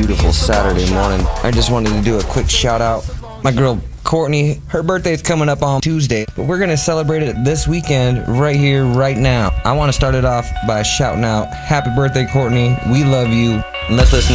beautiful Saturday morning. I just wanted to do a quick shout out. My girl Courtney, her birthday's coming up on Tuesday, but we're gonna celebrate it this weekend right here, right now. I wanna start it off by shouting out, happy birthday, Courtney. We love you. Let's listen